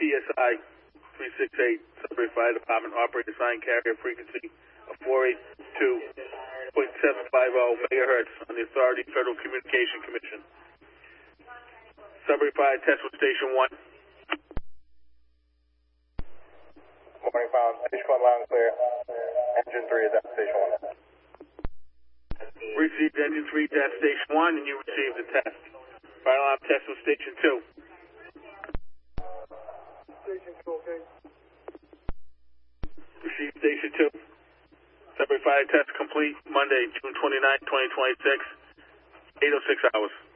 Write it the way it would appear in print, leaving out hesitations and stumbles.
PSI 368, Sudbury Fire Department, operator sign carrier frequency of 482.750 megahertz on the Authority Federal Communication Commission. Sudbury Fire Test with Station 1. Morning, found. Station 1 loud and clear. Engine 3 is at Station 1. Received Engine 3 at Station 1, and you received the test. Fire alarm test with Station 2. Station 2, okay. Received Station 2. Sudbury Fire test complete Monday, June 29, 2026, 8:06 hours.